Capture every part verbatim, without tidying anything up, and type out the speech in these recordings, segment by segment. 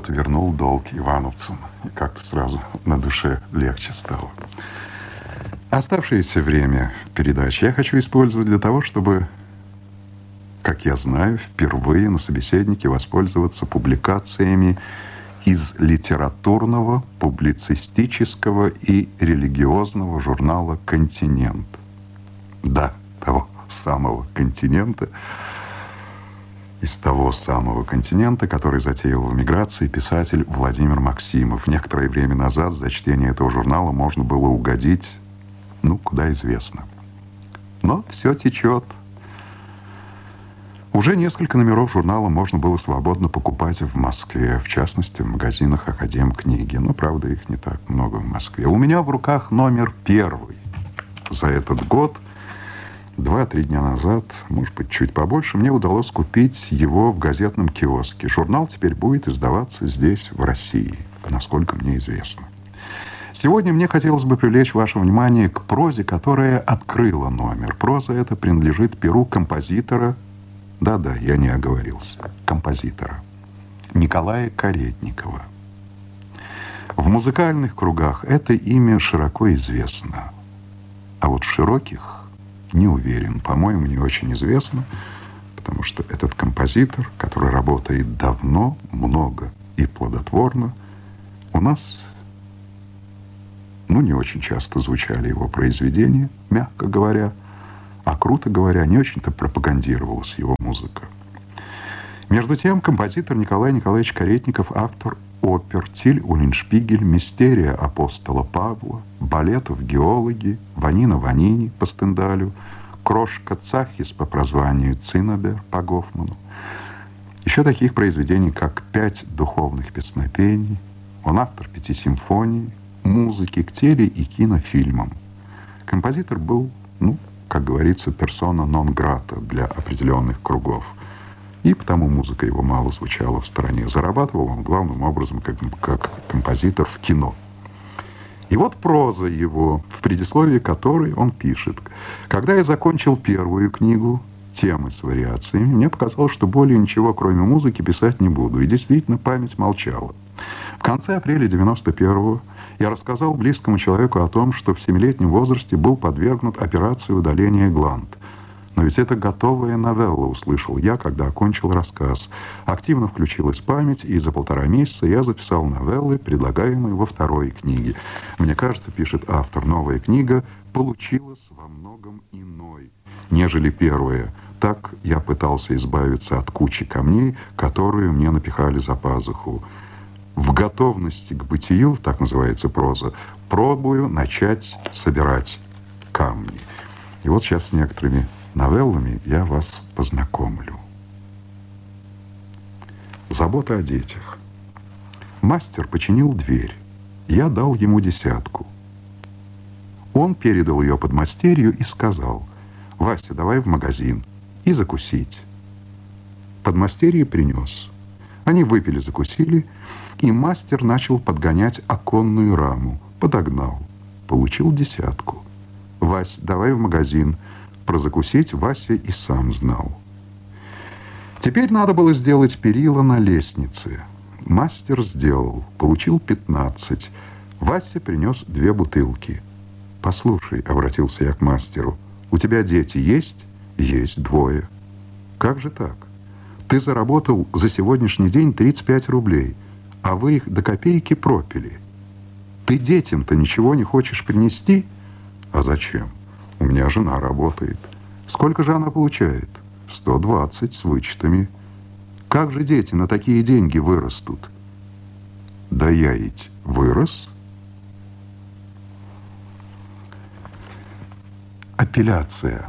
вот вернул долг ивановцам. И как-то сразу на душе легче стало. Оставшееся время передачи я хочу использовать для того, чтобы, как я знаю, впервые на собеседнике воспользоваться публикациями из литературного, публицистического и религиозного журнала «Континент». Да, того самого «Континента», из того самого «Континента», который затеял в эмиграции писатель Владимир Максимов. Некоторое время назад за чтение этого журнала можно было угодить, ну, куда известно. Но все течет. Уже несколько номеров журнала можно было свободно покупать в Москве, в частности, в магазинах «Академкниги». Но, правда, их не так много в Москве. У меня в руках номер первый за этот год. Два-три дня назад, может быть, чуть побольше, мне удалось купить его в газетном киоске. Журнал теперь будет издаваться здесь, в России, насколько мне известно. Сегодня мне хотелось бы привлечь ваше внимание к прозе, которая открыла номер. Проза эта принадлежит перу композитора, да-да, я не оговорился, композитора Николая Каретникова. В музыкальных кругах это имя широко известно, а вот в широких не уверен, по-моему, не очень известно, потому что этот композитор, который работает давно, много и плодотворно, у нас, ну, не очень часто звучали его произведения, мягко говоря, а круто говоря, не очень-то пропагандировалась его музыка. Между тем, композитор Николай Николаевич Каретников, автор опер «Тиль Уллиншпигель», «Мистерия апостола Павла», балетов «Геологи», «Ванина Ванини» по Стендалю, «Крошка Цахис» по прозванию «Циннабер» по Гофману. Еще таких произведений, как «Пять духовных песнопений». Он автор пяти симфоний, музыки к теле- и кинофильмам. Композитор был, ну, как говорится, персона нон-грата для определенных кругов. И потому музыка его мало звучала в стороне. Зарабатывал он главным образом как, как композитор в кино. И вот проза его, в предисловии которой он пишет. Когда я закончил первую книгу «Темы с вариациями», мне показалось, что более ничего, кроме музыки, писать не буду. И действительно, память молчала. В конце апреля девяносто первого я рассказал близкому человеку о том, что в семилетнем возрасте был подвергнут операции удаления гланд. Но ведь это готовая новелла, услышал я, когда окончил рассказ. Активно включилась память, и за полтора месяца я записал новеллы, предлагаемые во второй книге. Мне кажется, пишет автор, новая книга получилась во многом иной, нежели первая. Так я пытался избавиться от кучи камней, которые мне напихали за пазуху. В готовности к бытию, так называется проза, пробую начать собирать камни. И вот сейчас с некоторыми новеллами я вас познакомлю. Забота о детях. Мастер починил дверь. Я дал ему десятку. Он передал ее подмастерью и сказал: «Вася, давай в магазин и закусить». Подмастерье принес. Они выпили, закусили, и мастер начал подгонять оконную раму. Подогнал. Получил десятку. «Вась, давай в магазин». Про закусить Вася и сам знал. Теперь надо было сделать перила на лестнице. Мастер сделал. Получил пятнадцать. Вася принес две бутылки. «Послушай», — обратился я к мастеру, — «у тебя дети есть?» «Есть двое». «Как же так? Ты заработал за сегодняшний день тридцать пять рублей, а вы их до копейки пропили. Ты детям-то ничего не хочешь принести?» «А зачем? У меня жена работает». «Сколько же она получает?» «сто двадцать с вычетами». «Как же дети на такие деньги вырастут?» «Да я ведь вырос». Апелляция.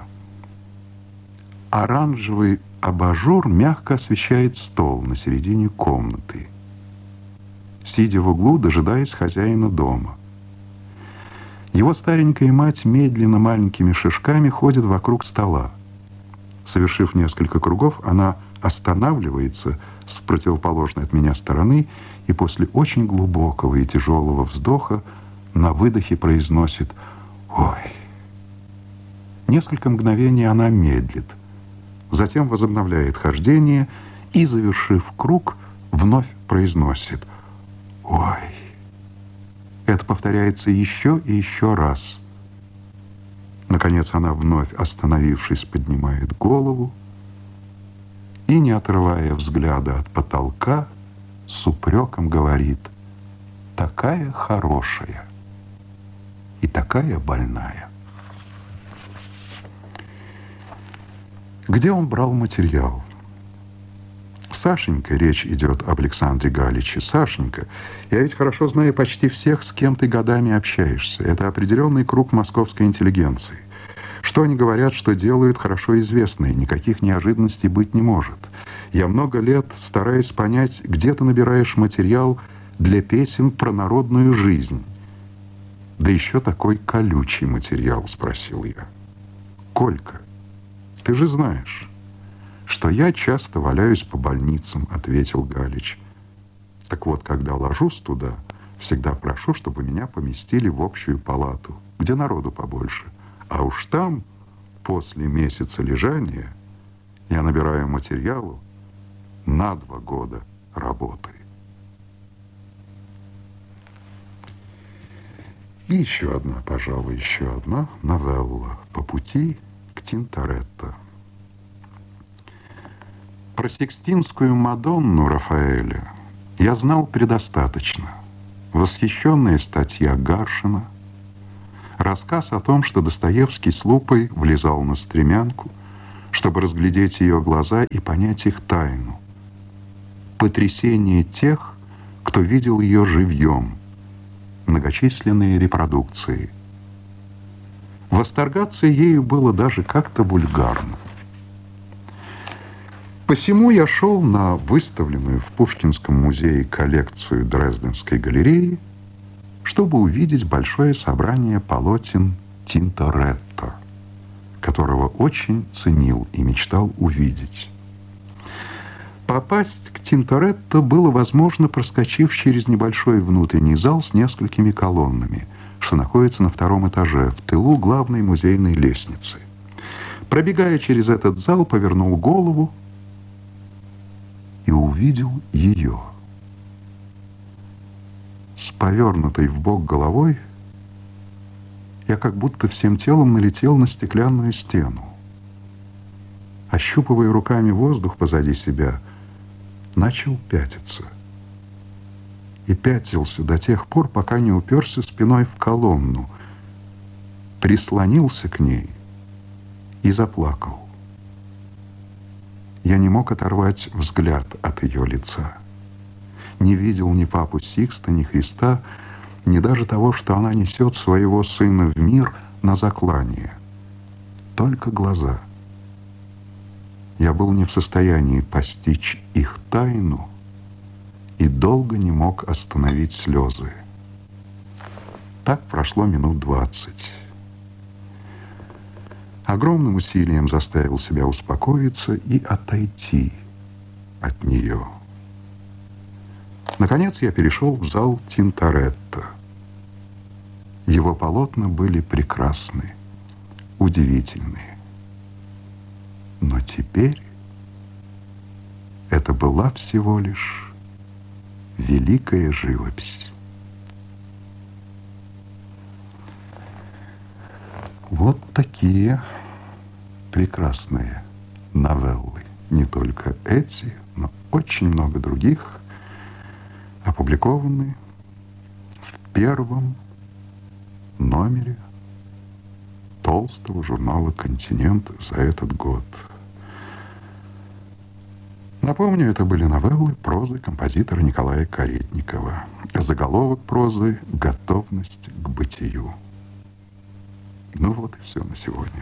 Оранжевый абажур мягко освещает стол на середине комнаты. Сидя в углу, дожидаясь хозяина дома. Его старенькая мать медленно маленькими шажками ходит вокруг стола. Совершив несколько кругов, она останавливается с противоположной от меня стороны и после очень глубокого и тяжелого вздоха на выдохе произносит: «Ой». Несколько мгновений она медлит, затем возобновляет хождение и, завершив круг, вновь произносит: «Ой». Это повторяется еще и еще раз. Наконец она, вновь остановившись, поднимает голову и, не отрывая взгляда от потолка, с упреком говорит: «Такая хорошая и такая больная». Где он брал материал? Сашенька, речь идет об Александре Галиче. Сашенька, я ведь хорошо знаю почти всех, с кем ты годами общаешься. Это определенный круг московской интеллигенции. Что они говорят, что делают, хорошо известно, и никаких неожиданностей быть не может. Я много лет стараюсь понять, где ты набираешь материал для песен про народную жизнь. Да еще такой колючий материал, спросил я. Колька, ты же знаешь, что я часто валяюсь по больницам, ответил Галич. Так вот, когда ложусь туда, всегда прошу, чтобы меня поместили в общую палату, где народу побольше. А уж там, после месяца лежания, я набираю материалу на два года работы. И еще одна, пожалуй, еще одна новелла «По пути к Тинторетто». Про Сикстинскую Мадонну Рафаэля я знал предостаточно. Восхищенная статья Гаршина, рассказ о том, что Достоевский с лупой влезал на стремянку, чтобы разглядеть ее глаза и понять их тайну. Потрясение тех, кто видел ее живьем. Многочисленные репродукции. Восторгаться ею было даже как-то вульгарно. Посему я шел на выставленную в Пушкинском музее коллекцию Дрезденской галереи, чтобы увидеть большое собрание полотен Тинторетто, которого очень ценил и мечтал увидеть. Попасть к Тинторетто было возможно, проскочив через небольшой внутренний зал с несколькими колоннами, что находится на втором этаже, в тылу главной музейной лестницы. Пробегая через этот зал, повернул голову и увидел ее. С повернутой в бок головой я как будто всем телом налетел на стеклянную стену. Ощупывая руками воздух позади себя, начал пятиться. И пятился до тех пор, пока не уперся спиной в колонну, прислонился к ней и заплакал. Я не мог оторвать взгляд от ее лица. Не видел ни папу Сикста, ни Христа, ни даже того, что она несет своего сына в мир на заклание. Только глаза. Я был не в состоянии постичь их тайну и долго не мог остановить слезы. Так прошло минут двадцать. Огромным усилием заставил себя успокоиться и отойти от нее. Наконец я перешел в зал Тинторетто. Его полотна были прекрасны, удивительны. Но теперь это была всего лишь великая живопись. Вот такие прекрасные новеллы. Не только эти, но очень много других опубликованы в первом номере толстого журнала «Континент» за этот год. Напомню, это были новеллы прозы композитора Николая Каретникова. Заголовок прозы «Готовность к бытию». Ну вот и все на сегодня.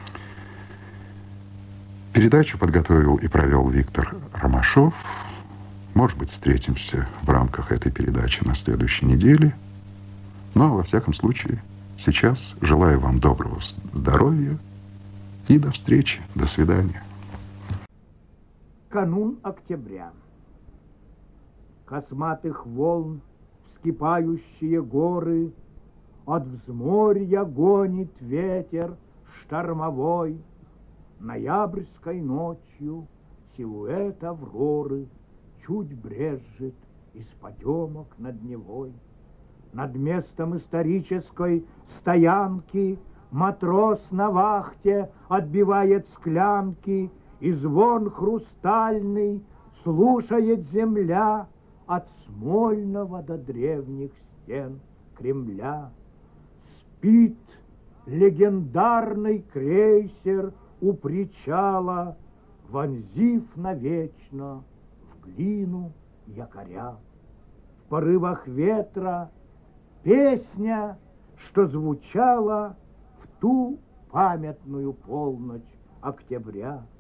Передачу подготовил и провел Виктор Ромашов. Может быть, встретимся в рамках этой передачи на следующей неделе. Но, во всяком случае, сейчас желаю вам доброго здоровья и до встречи. До свидания. Канун октября. Косматых волн вскипающие горы от взморья гонит ветер штормовой. Ноябрьской ночью силуэт авроры чуть брезжит из подемок над Невой. Над местом исторической стоянки матрос на вахте отбивает склянки, и звон хрустальный слушает земля от Смольного до древних стен Кремля. Спит легендарный крейсер у причала, вонзив навечно в глину якоря. В порывах ветра песня, что звучала в ту памятную полночь октября.